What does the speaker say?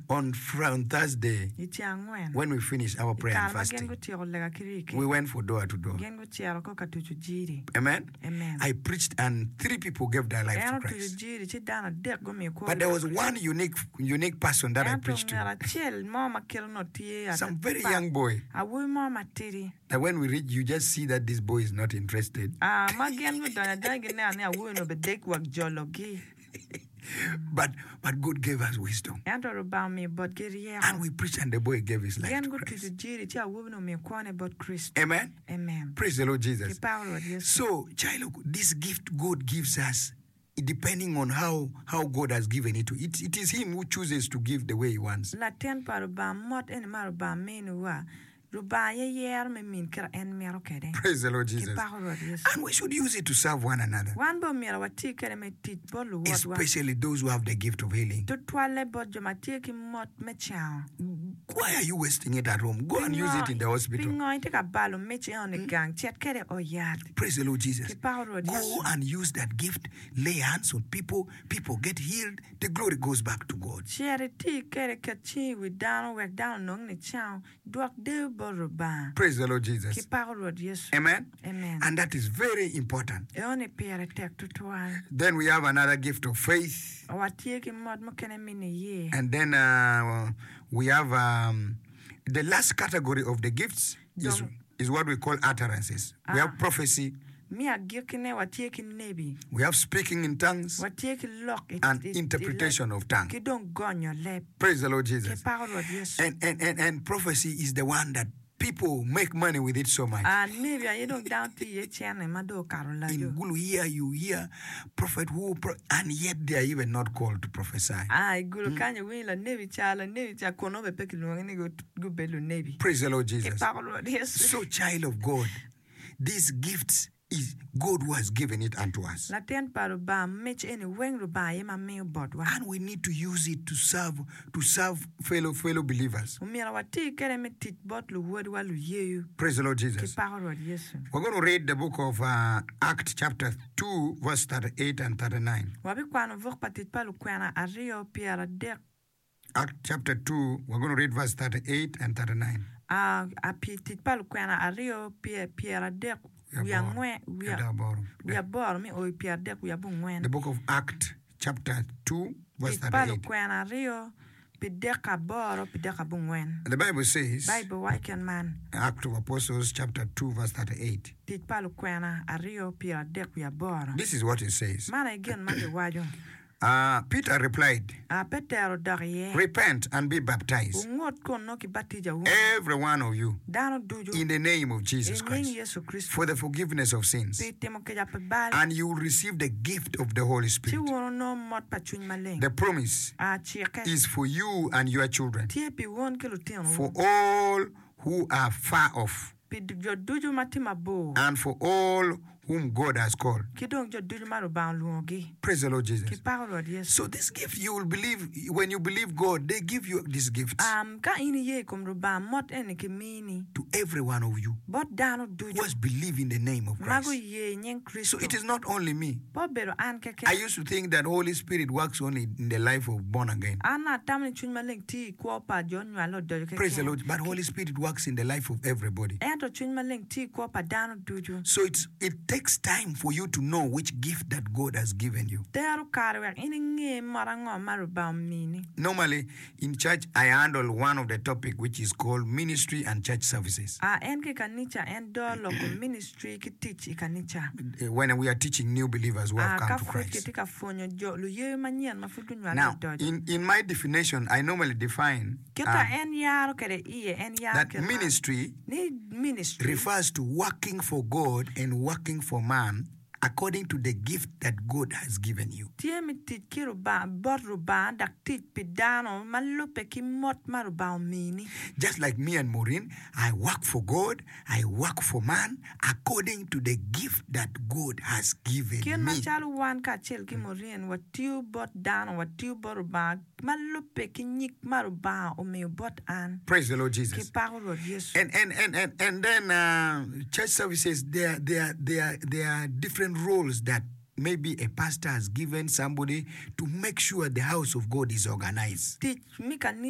on Thursday, when we finished our prayer and fasting, we went for door to door. Amen? I preached and 3 people gave their life to Christ. But there was one unique person that I preached to. Some very young boy. And when we read, you just see that this boy is not interested. But God gave us wisdom. And we preached and the boy gave his life to Christ. Amen? Amen. Praise the Lord Jesus. So, child, this gift God gives us, depending on how God has given it to it is him who chooses to give the way he wants. Praise the Lord Jesus. And we should use it to serve one another, especially those who have the gift of healing. Why are you wasting it at home? Go and use it in the hospital. Praise the Lord Jesus. Go and use that gift. Lay hands on people. People get healed. The glory goes back to God. Praise the Lord Jesus. Amen? Amen. And that is very important. Then we have another gift of faith. And then we have the last category of the gifts is what we call utterances. We have prophecy. We have speaking in tongues and interpretation of tongues. Praise the Lord Jesus. And prophecy is the one that people make money with it so much. In Gulu here, you hear prophet who, and yet they are even not called to prophesy. Praise the Lord Jesus. So, child of God, these gifts is God who has given it unto us. And we need to use it to serve fellow believers. Praise the Lord Jesus. We're going to read the book of Acts chapter 2 verse 38 and 39. Acts chapter 2, we're going to read verse 38 and 39. The book of Acts chapter 2 verse 38. The Bible says, Act of Apostles chapter 2 verse 38. This is what it says. Peter replied, repent and be baptized, every one of you, in the name of Jesus Christ, for the forgiveness of sins, and you will receive the gift of the Holy Spirit. The promise is for you and your children, for all who are far off, and for all whom God has called. Praise the Lord Jesus. So this gift, you will believe, when you believe God, they give you this gift to every one of you who has believed in the name of Christ. So it is not only me. I used to think that Holy Spirit works only in the life of born again. Praise the Lord. But Holy Spirit works in the life of everybody. So it takes time for you to know which gift that God has given you. Normally, in church, I handle one of the topic which is called ministry and church services. When we are teaching new believers who have come to Christ. Now, in my definition, I normally define that ministry refers to working for God and working for man according to the gift that God has given you. Just like me and Maureen, I work for God, I work for man according to the gift that God has given me. Praise the Lord Jesus. And then church services, there are different roles that maybe a pastor has given somebody to make sure the house of God is organized.